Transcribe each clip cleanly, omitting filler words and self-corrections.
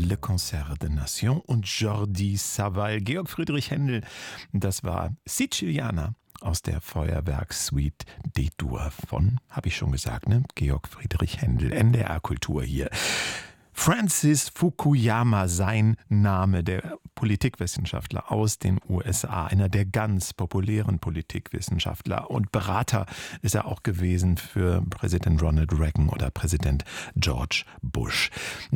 Le Concert de Nation und Jordi Savall. Georg Friedrich Händel, das war Siciliana aus der Feuerwerkssuite D-Dur von, habe ich schon gesagt, ne? Georg Friedrich Händel, NDR Kultur hier. Francis Fukuyama, sein Name, der Politikwissenschaftler aus den USA, einer der ganz populären Politikwissenschaftler, und Berater ist er auch gewesen für Präsident Ronald Reagan oder Präsident George Bush.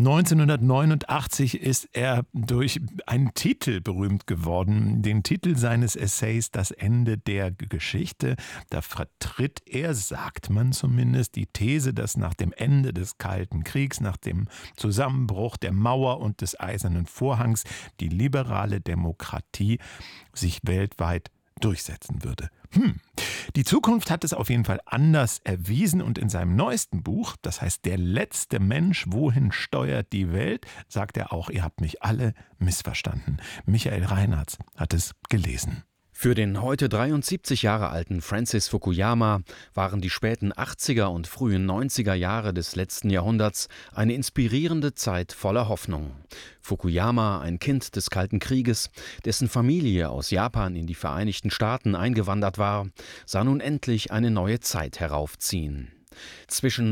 1989 ist er durch einen Titel berühmt geworden, den Titel seines Essays Das Ende der Geschichte. Da vertritt er, sagt man zumindest, die These, dass nach dem Ende des Kalten Kriegs, nach dem Zusammenbruch der Mauer und des Eisernen Vorhangs die liberale Demokratie sich weltweit durchsetzen würde. Die Zukunft hat es auf jeden Fall anders erwiesen, und in seinem neuesten Buch, das heißt Der letzte Mensch, wohin steuert die Welt, sagt er auch, ihr habt mich alle missverstanden. Michael Reinhardt hat es gelesen. Für den heute 73 Jahre alten Francis Fukuyama waren die späten 80er und frühen 90er Jahre des letzten Jahrhunderts eine inspirierende Zeit voller Hoffnung. Fukuyama, ein Kind des Kalten Krieges, dessen Familie aus Japan in die Vereinigten Staaten eingewandert war, sah nun endlich eine neue Zeit heraufziehen. Zwischen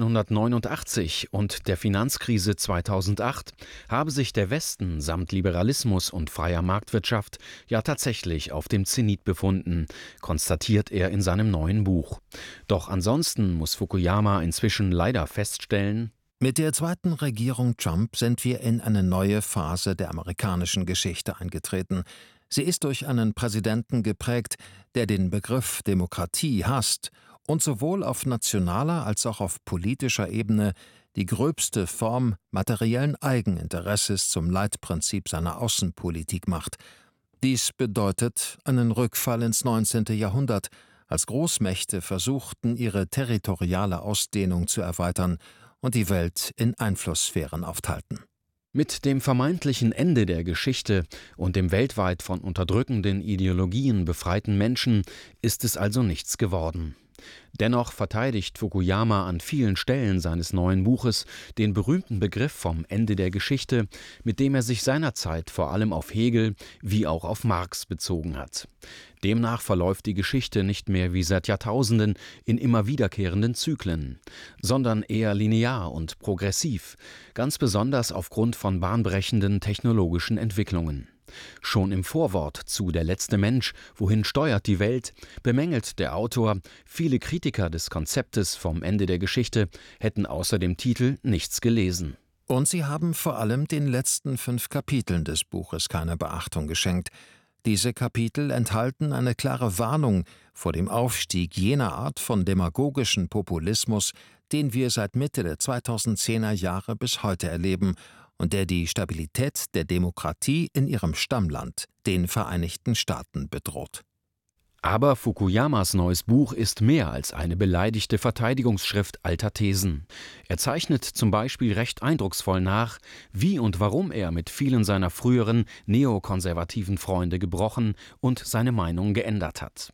1989 und der Finanzkrise 2008 habe sich der Westen samt Liberalismus und freier Marktwirtschaft ja tatsächlich auf dem Zenit befunden, konstatiert er in seinem neuen Buch. Doch ansonsten muss Fukuyama inzwischen leider feststellen: Mit der zweiten Regierung Trump sind wir in eine neue Phase der amerikanischen Geschichte eingetreten. Sie ist durch einen Präsidenten geprägt, der den Begriff Demokratie hasst und sowohl auf nationaler als auch auf politischer Ebene die gröbste Form materiellen Eigeninteresses zum Leitprinzip seiner Außenpolitik macht. Dies bedeutet einen Rückfall ins 19. Jahrhundert, als Großmächte versuchten, ihre territoriale Ausdehnung zu erweitern und die Welt in Einflusssphären aufteilten. Mit dem vermeintlichen Ende der Geschichte und dem weltweit von unterdrückenden Ideologien befreiten Menschen ist es also nichts geworden. Dennoch verteidigt Fukuyama an vielen Stellen seines neuen Buches den berühmten Begriff vom Ende der Geschichte, mit dem er sich seinerzeit vor allem auf Hegel wie auch auf Marx bezogen hat. Demnach verläuft die Geschichte nicht mehr wie seit Jahrtausenden in immer wiederkehrenden Zyklen, sondern eher linear und progressiv, ganz besonders aufgrund von bahnbrechenden technologischen Entwicklungen. Schon im Vorwort zu Der letzte Mensch, wohin steuert die Welt, bemängelt der Autor, viele Kritiker des Konzeptes vom Ende der Geschichte hätten außer dem Titel nichts gelesen. Und sie haben vor allem den letzten 5 Kapiteln des Buches keine Beachtung geschenkt. Diese Kapitel enthalten eine klare Warnung vor dem Aufstieg jener Art von demagogischen Populismus, den wir seit Mitte der 2010er Jahre bis heute erleben und der die Stabilität der Demokratie in ihrem Stammland, den Vereinigten Staaten, bedroht. Aber Fukuyamas neues Buch ist mehr als eine beleidigte Verteidigungsschrift alter Thesen. Er zeichnet zum Beispiel recht eindrucksvoll nach, wie und warum er mit vielen seiner früheren neokonservativen Freunde gebrochen und seine Meinung geändert hat.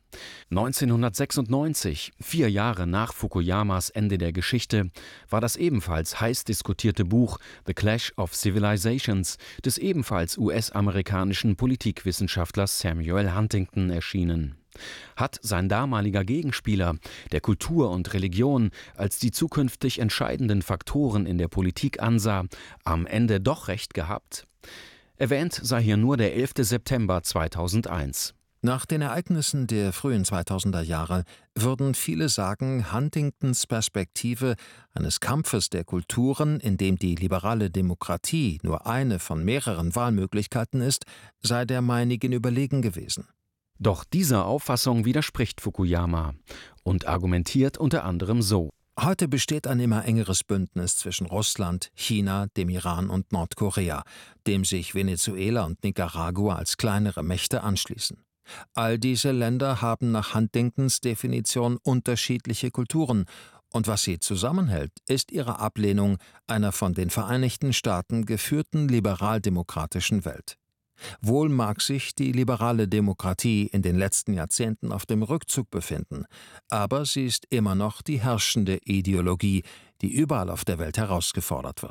1996, 4 Jahre nach Fukuyamas Ende der Geschichte, war das ebenfalls heiß diskutierte Buch The Clash of Civilizations des ebenfalls US-amerikanischen Politikwissenschaftlers Samuel Huntington erschienen. Hat sein damaliger Gegenspieler, der Kultur und Religion als die zukünftig entscheidenden Faktoren in der Politik ansah, am Ende doch recht gehabt? Erwähnt sei hier nur der 11. September 2001. Nach den Ereignissen der frühen 2000er Jahre würden viele sagen, Huntingtons Perspektive eines Kampfes der Kulturen, in dem die liberale Demokratie nur eine von mehreren Wahlmöglichkeiten ist, sei der meinigen überlegen gewesen. Doch dieser Auffassung widerspricht Fukuyama und argumentiert unter anderem so: Heute besteht ein immer engeres Bündnis zwischen Russland, China, dem Iran und Nordkorea, dem sich Venezuela und Nicaragua als kleinere Mächte anschließen. All diese Länder haben nach Huntingtons Definition unterschiedliche Kulturen, und was sie zusammenhält, ist ihre Ablehnung einer von den Vereinigten Staaten geführten liberal-demokratischen Welt. Wohl mag sich die liberale Demokratie in den letzten Jahrzehnten auf dem Rückzug befinden, aber sie ist immer noch die herrschende Ideologie, die überall auf der Welt herausgefordert wird.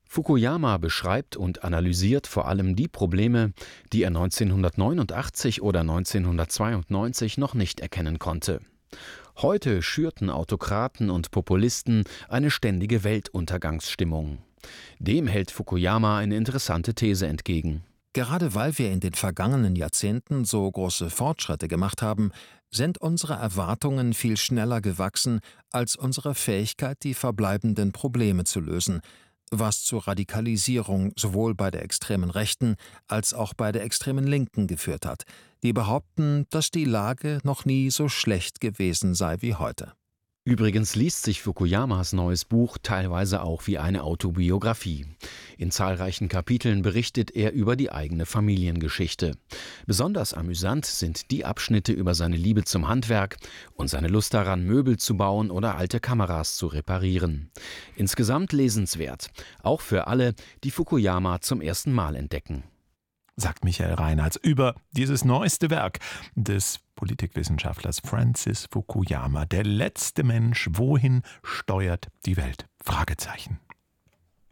Fukuyama beschreibt und analysiert vor allem die Probleme, die er 1989 oder 1992 noch nicht erkennen konnte. Heute schürten Autokraten und Populisten eine ständige Weltuntergangsstimmung. Dem hält Fukuyama eine interessante These entgegen. Gerade weil wir in den vergangenen Jahrzehnten so große Fortschritte gemacht haben, sind unsere Erwartungen viel schneller gewachsen als unsere Fähigkeit, die verbleibenden Probleme zu lösen, was zur Radikalisierung sowohl bei der extremen Rechten als auch bei der extremen Linken geführt hat, die behaupten, dass die Lage noch nie so schlecht gewesen sei wie heute. Übrigens liest sich Fukuyamas neues Buch teilweise auch wie eine Autobiografie. In zahlreichen Kapiteln berichtet er über die eigene Familiengeschichte. Besonders amüsant sind die Abschnitte über seine Liebe zum Handwerk und seine Lust daran, Möbel zu bauen oder alte Kameras zu reparieren. Insgesamt lesenswert, auch für alle, die Fukuyama zum ersten Mal entdecken. Sagt Michael Reinhardt über dieses neueste Werk des Politikwissenschaftlers Francis Fukuyama. Der letzte Mensch, wohin steuert die Welt? Fragezeichen.